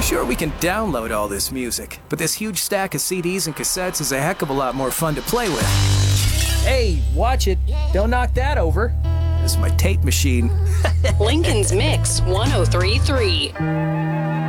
Sure, we can download all this music, but this huge stack of CDs and cassettes is a heck of a lot more fun to play with. Hey, watch it. Don't knock that over. This is my tape machine. Lincoln's Mix 1033.